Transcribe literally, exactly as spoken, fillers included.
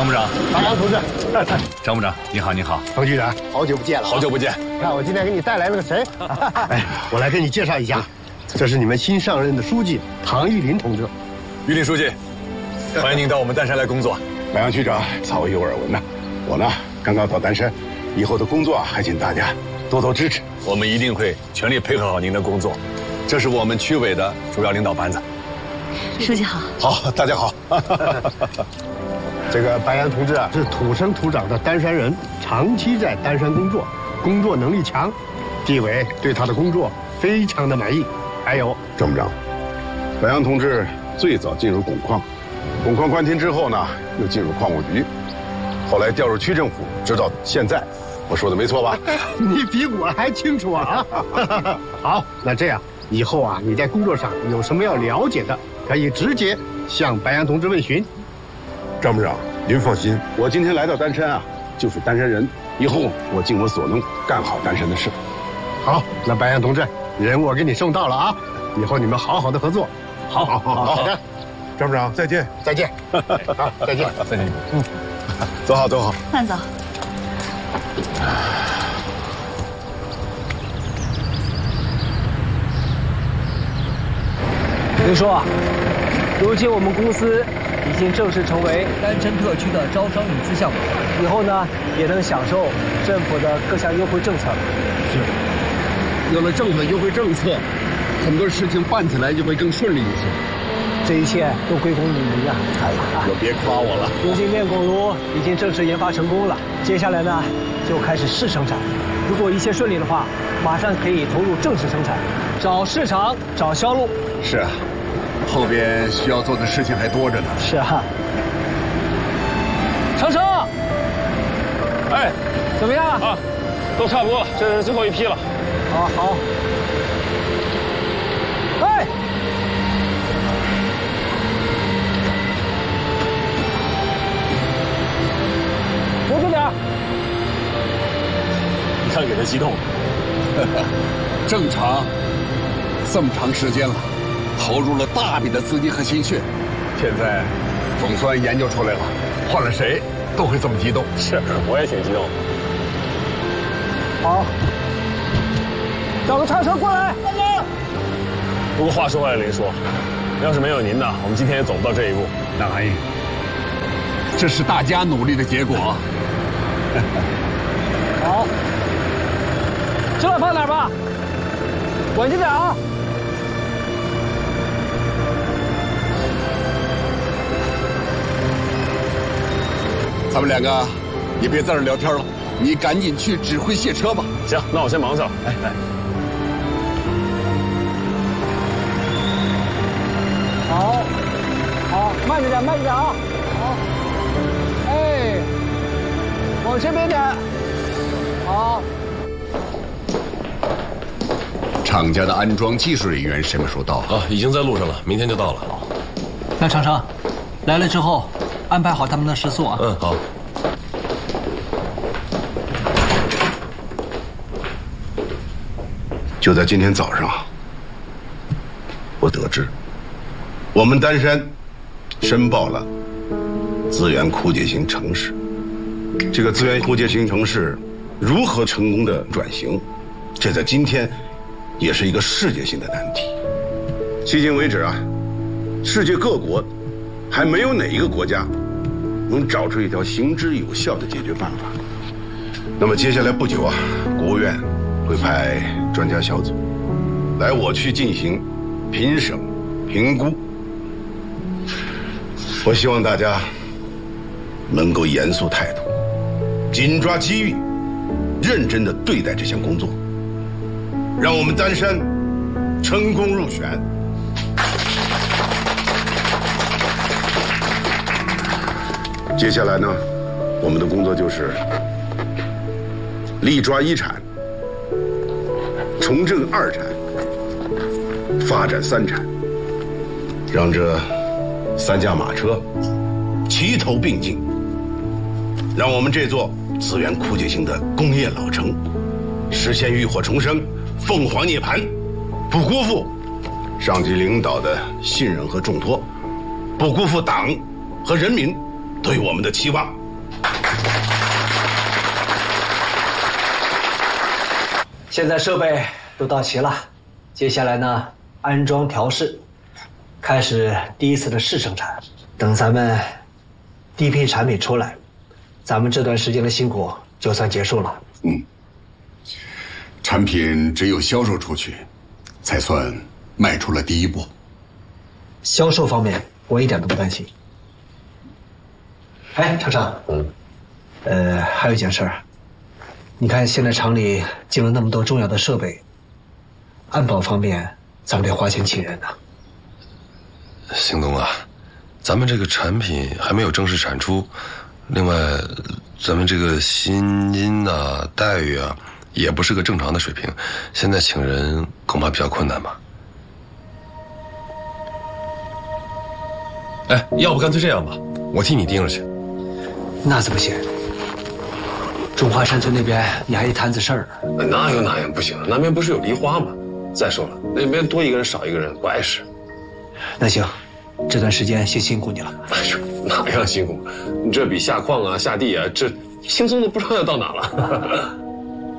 张部长， 白杨同志， 张部长，你好，你好， 程局长，好久不见了， 好久不见。 看我今天给你带来了个谁？哎，我来给你介绍一下，这是你们新上任的书记唐玉林同志。 玉林书记，欢迎您到我们丹山来工作。 白杨局长，早有耳闻呐。我呢，刚刚到丹山，以后的工作还请大家多多支持。 我们一定会全力配合好您的工作。这是我们区委的主要领导班子。 书记好。 好，大家好。 这个白杨同志啊，是土生土长的丹山人，长期在丹山工作，工作能力强，地委对他的工作非常的满意。还有张部长，白杨同志最早进入汞矿，汞矿关停之后呢，又进入矿务局，后来调入区政府，直到现在。我说的没错吧？ 你比我还清楚啊！好，那这样以后啊，你在工作上有什么要了解的，可以直接向白杨同志问询。 张部长，您放心，我今天来到丹山啊，就是丹山人，以后我尽我所能干好丹山的事。 好，那白杨同志，人我给你送到了啊，以后你们好好的合作。 好，好，好，好的。张部长，再见， 再见，啊，再见， 再见。 嗯，走好，走好， 慢走。 林叔，如今我们公司已经正式成为丹山特区的招商引资项目，以后呢也能享受政府的各项优惠政策。 是，有了政府的优惠政策，很多事情办起来就会更顺利一些。 这一切都归功于您啊！ 哎呀，可别夸我了。 如今炼汞炉已经正式研发成功了，接下来呢就开始试生产。如果一切顺利的话，马上可以投入正式生产，找市场，找销路。 是啊，后边需要做的事情还多着呢。 是啊。程程， 哎， 怎么样啊？都差不多了，这是最后一批了。 好好。哎。留着点儿。 你看给他激动了。 正常，这么长时间了，投入了大笔的资金和心血，现在总算研究出来了。换了谁都会这么激动。 是，我也挺激动的。 好，找个叉车过来。大哥。 不过话说回来，林叔，要是没有您呢，我们今天也走不到这一步。 那还这是大家努力的结果。 好，知道放哪儿吧？稳着点啊！ 咱们两个也别在这聊天了，你赶紧去指挥卸车吧。 行，那我先忙去了。哎哎， 好，好，慢着点，慢着点啊！好，哎，往前边点。好。 厂家的安装技术人员什么时候到啊？ 啊，已经在路上了，明天就到了。好， 那程程来了之后，安排好他们的食宿啊。 嗯，好。 就在今天早上，我得知，我们丹山申报了资源枯竭型城市。这个资源枯竭型城市如何成功的转型，这在今天也是一个世界性的难题。迄今为止啊，世界各国还没有哪一个国家能找出一条行之有效的解决办法。那么接下来不久啊，国务院会派专家小组来我区进行评审评估。我希望大家能够严肃态度，紧抓机遇，认真地对待这项工作，让我们丹山成功入选。接下来呢，我们的工作就是力抓一产，重振二产，发展三产，让这三驾马车齐头并进，让我们这座资源枯竭型的工业老城实现浴火重生、凤凰涅槃，不辜负上级领导的信任和重托，不辜负党和人民对我们的期望。 现在设备都到齐了，接下来呢，安装调试，开始第一次的试生产。等咱们第一批产品出来，咱们这段时间的辛苦就算结束了。 嗯，产品只有销售出去，才算迈出了第一步。 销售方面，我一点都不担心。哎，程程，嗯，呃，还有一件事儿，你看现在厂里进了那么多重要的设备，安保方面咱们得花钱请人呢。 邢东啊，咱们这个产品还没有正式产出，另外，咱们这个薪金呐、待遇啊，也不是个正常的水平，现在请人恐怕比较困难吧。 哎，要不干脆这样吧，我替你盯着去。 那怎么行？中华山村那边你还一摊子事儿呢。 哪有哪样不行？那边不是有梨花吗？再说了，那边多一个人少一个人不碍事。 那行，这段时间先辛苦你了。 哎呦，哪样辛苦？你这比下矿啊、下地啊，这轻松的不知道要到哪了。